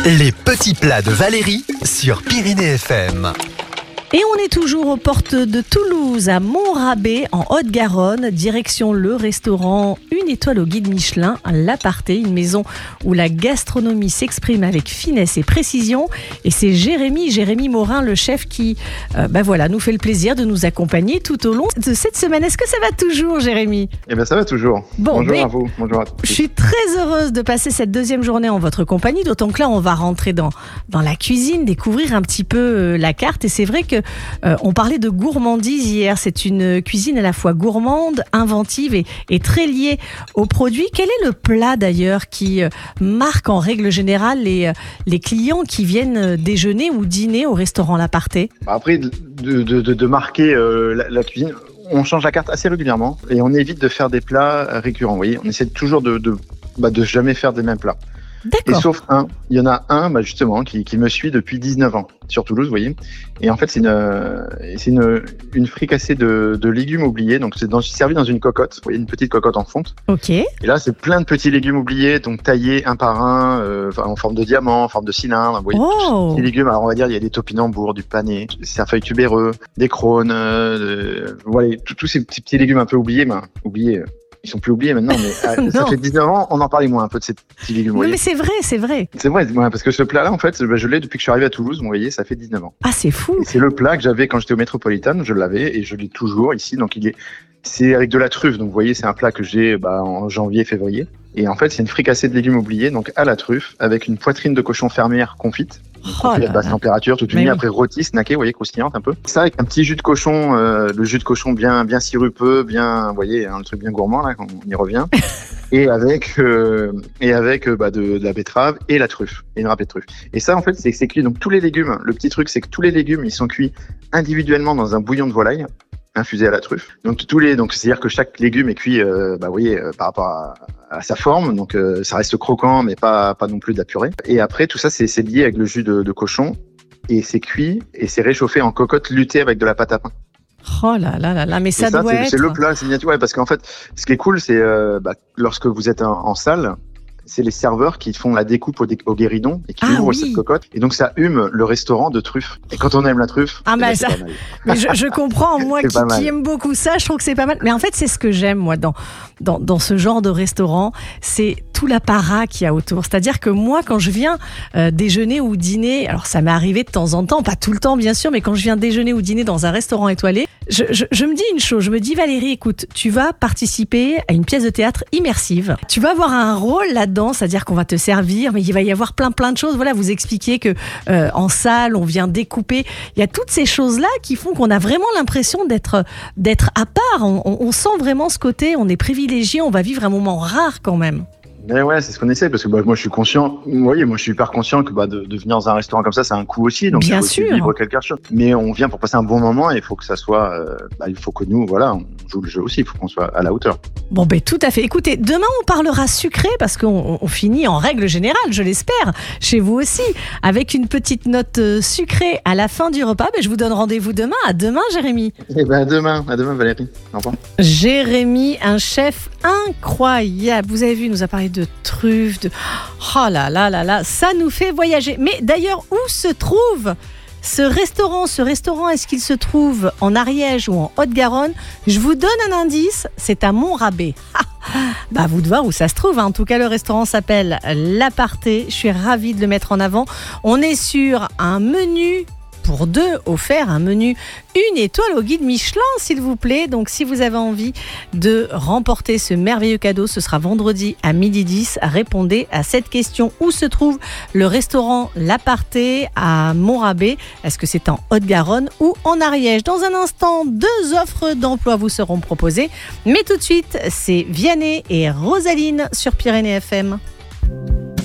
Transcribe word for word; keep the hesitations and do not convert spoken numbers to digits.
Les petits plats de Valérie sur Pyrénées F M. Et on est toujours aux portes de Toulouse, à Montrabé, en Haute-Garonne, direction le restaurant Une étoile au guide Michelin, l'Aparté, une maison où la gastronomie s'exprime avec finesse et précision. Et c'est Jérémy, Jérémy Morin, le chef, qui euh, bah voilà, nous fait le plaisir de nous accompagner tout au long de cette semaine. Est-ce que ça va toujours, Jérémy ? Eh bien, ça va toujours. Bon, bonjour à vous, bonjour à tous. Je suis très heureuse de passer cette deuxième journée en votre compagnie, d'autant que là, on va rentrer dans, dans la cuisine, découvrir un petit peu euh, la carte. Et c'est vrai que Euh, on parlait de gourmandise hier. C'est une cuisine à la fois gourmande, inventive et, et très liée aux produits. Quel est le plat d'ailleurs qui euh, marque en règle générale les, euh, les clients qui viennent déjeuner ou dîner au restaurant L'Aparté ? Après, de, de, de, de marquer euh, la, la cuisine, on change la carte assez régulièrement et on évite de faire des plats récurrents. Vous voyez, on essaie toujours de, de, bah, de jamais faire des mêmes plats. D'accord. Et sauf un, il y en a un bah justement qui, qui me suit depuis dix-neuf ans sur Toulouse, vous voyez. Et en fait, c'est une, c'est une, une fricassée de, de légumes oubliés. Donc c'est dans, servi dans une cocotte, vous voyez, une petite cocotte en fonte. Ok. Et là, c'est plein de petits légumes oubliés, donc taillés un par un, euh, en forme de diamant, en forme de cylindre. Vous voyez, Oh. ces légumes. Alors on va dire, il y a des topinambours, du panais, des cerfeuilles tubéreux, des crônes, euh, euh, voilà, tous ces petits, petits légumes un peu oubliés, ben oubliés. Euh, Ils sont plus oubliés maintenant, mais euh, ça fait dix-neuf ans, on en parlait moins un peu de ces petits légumes. Non, mais c'est vrai, c'est vrai. C'est vrai, ouais, parce que ce plat-là, en fait, bah, je l'ai depuis que je suis arrivé à Toulouse. Vous voyez, ça fait dix-neuf ans. Ah, c'est fou. Et c'est le plat que j'avais quand j'étais au Métropolitain. Je l'avais et je l'ai toujours ici. Donc il est, c'est avec de la truffe. Donc vous voyez, c'est un plat que j'ai bah, en janvier, février. Et en fait, c'est une fricassée de légumes oubliés, donc à la truffe, avec une poitrine de cochon fermière confite. Oh à basse là. température, toute Mais unie, oui. après rôti, snacké, vous voyez, croustillante un peu. Ça avec un petit jus de cochon, euh, le jus de cochon bien, bien sirupeux, bien, vous voyez, un truc bien gourmand là, on y revient. et avec, euh, et avec euh, bah, de, de la betterave et la truffe, et une râpée de truffe. Et ça, en fait, c'est que c'est cuit. Donc tous les légumes. Le petit truc, c'est que tous les légumes, ils sont cuits individuellement dans un bouillon de volaille infusé à la truffe. Donc tous les, donc c'est-à-dire que chaque légume est cuit, euh, bah, vous voyez, euh, par rapport à, à sa forme. Donc euh, ça reste croquant, mais pas, pas non plus de la purée. Et après, tout ça, c'est, c'est lié avec le jus de, de cochon. Et c'est cuit et c'est réchauffé en cocotte luttée avec de la pâte à pain. Oh là là là là, mais ça, et ça doit c'est, être... c'est le plat signature, ouais, parce qu'en fait, ce qui est cool, c'est euh, bah, lorsque vous êtes en, en salle, c'est les serveurs qui font la découpe au, dé- au guéridon et qui Ah ouvrent oui. cette cocotte. Et donc ça hume le restaurant de truffes. Et quand on aime la truffe, Ah, eh bah, ben, ça- c'est pas mal. Mais je, je comprends, moi C'est qui, pas mal. qui aime beaucoup ça, je trouve que c'est pas mal. Mais en fait, c'est ce que j'aime, moi, dans, dans, dans ce genre de restaurant, c'est tout l'apparat qu'il y a autour. C'est-à-dire que moi, quand je viens euh, déjeuner ou dîner, alors ça m'est arrivé de temps en temps, pas tout le temps bien sûr, mais quand je viens déjeuner ou dîner dans un restaurant étoilé, je, je, je me dis une chose, je me dis Valérie, écoute, tu vas participer à une pièce de théâtre immersive. Tu vas avoir un rôle là-dedans, c'est-à-dire qu'on va te servir, mais il va y avoir plein plein de choses. Voilà, vous expliquez que euh, en salle, on vient découper. Il y a toutes ces choses-là qui font qu'on a vraiment l'impression d'être d'être à part. On, on, on sent vraiment ce côté, on est privilégié, on va vivre un moment rare quand même. Mais ouais, c'est ce qu'on essaie, parce que bah, moi je suis conscient, vous voyez, moi je suis hyper conscient que bah, de, de venir dans un restaurant comme ça, c'est un coût aussi, donc Bien il faut aussi sûr. vivre quelque chose. Mais on vient pour passer un bon moment et il faut que ça soit, euh, bah, il faut que nous, voilà, on joue le jeu aussi, il faut qu'on soit à la hauteur. Bon, ben tout à fait. Écoutez, demain on parlera sucré parce qu'on on finit en règle générale, je l'espère, chez vous aussi, avec une petite note euh, sucrée à la fin du repas. Ben, je vous donne rendez-vous demain. À demain, Jérémy. Et ben à demain, à demain Valérie. Au revoir. Jérémy, un chef incroyable. Vous avez vu, il nous a parlé de truffes, de... Oh là là là là, ça nous fait voyager. Mais d'ailleurs, où se trouve ce restaurant? Ce restaurant, est-ce qu'il se trouve en Ariège ou en Haute-Garonne? Je vous donne un indice, c'est à Montrabé. Ah, bah, à vous de voir où ça se trouve. En tout cas, le restaurant s'appelle L'Aparté. Je suis ravie de le mettre en avant. On est sur un menu pour deux offert, un menu une étoile au guide Michelin, s'il vous plaît. Donc, si vous avez envie de remporter ce merveilleux cadeau, ce sera vendredi à midi dix. Répondez à cette question. Où se trouve le restaurant L'Aparté à Montrabé? Est-ce que c'est en Haute-Garonne ou en Ariège? Dans un instant, deux offres d'emploi vous seront proposées. Mais tout de suite, c'est Vianney et Rosaline sur Pyrénées F M.